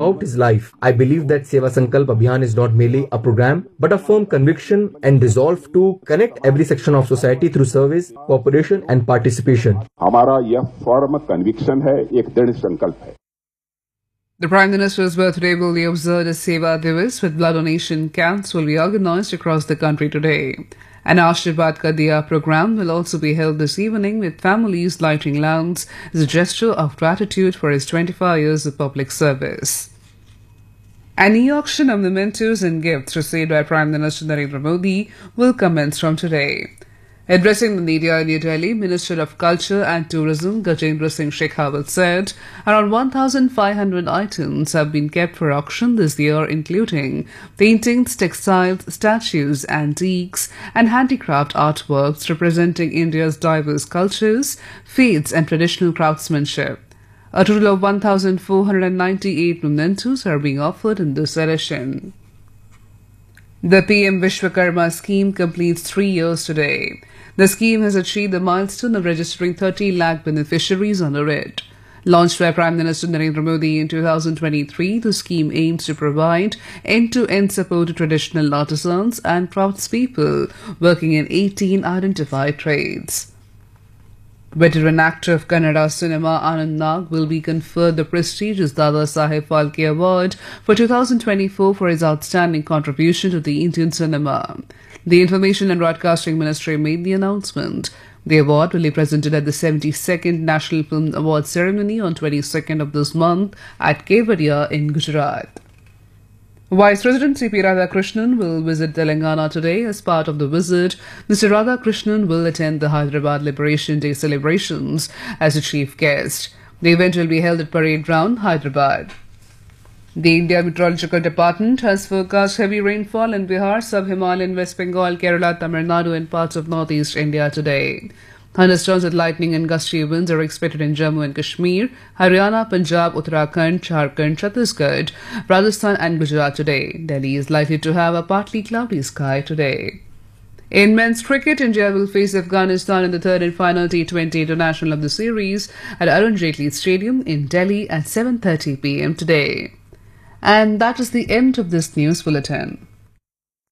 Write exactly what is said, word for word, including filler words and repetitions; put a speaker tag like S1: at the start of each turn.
S1: throughout his life. I believe that Seva Sankalp Abhiyan is not merely a program, but a firm conviction and resolve to connect every section of society through service, cooperation and participation.
S2: हमारा यह form conviction है, एक दृढ़ संकल्प है.
S3: The Prime Minister's birthday will be observed as Seva Divas, with blood donation camps will be organised across the country today. An Ashirwad Ka Diya program will also be held this evening, with families lighting lamps as a gesture of gratitude for his twenty-five years of public service. An e-auction of mementos and gifts received by Prime Minister Narendra Modi will commence from today. Addressing the media in New Delhi, Minister of Culture and Tourism Gajendra Singh Shekhawat said around one thousand five hundred items have been kept for auction this year, including paintings, textiles, statues, antiques, and handicraft artworks representing India's diverse cultures, faiths, and traditional craftsmanship. A total of one thousand four hundred ninety-eight mementos are being offered in this edition. The P M Vishwakarma scheme completes three years today. The scheme has achieved the milestone of registering thirty lakh beneficiaries under it. Launched by Prime Minister Narendra Modi in two thousand twenty-three, the scheme aims to provide end-to-end support to traditional artisans and craftspeople working in eighteen identified trades. Veteran actor of Kannada cinema Anand Nag will be conferred the prestigious Dada Saheb Phalke Award for two thousand twenty-four for his outstanding contribution to the Indian cinema. The Information and Broadcasting Ministry made the announcement. The award will be presented at the seventy-second National Film Award ceremony on twenty-second of this month at Kevadia in Gujarat. Vice President C P Radhakrishnan will visit Telangana today. As part of the visit, Mister Radhakrishnan will attend the Hyderabad Liberation Day celebrations as a chief guest. The event will be held at Parade Ground, Hyderabad. The India Meteorological Department has forecast heavy rainfall in Bihar, Sub-Himalayan, West Bengal, Kerala, Tamil Nadu and parts of northeast India today. Thunderstorms with lightning and gusty winds are expected in Jammu and Kashmir, Haryana, Punjab, Uttarakhand, Jharkhand, Chhattisgarh, Rajasthan and Gujarat today. Delhi is likely to have a partly cloudy sky today. In men's cricket, India will face Afghanistan in the third and final T twenty International of the series at Arun Jaitley Stadium in Delhi at seven thirty p m today. And that is the end of this news bulletin.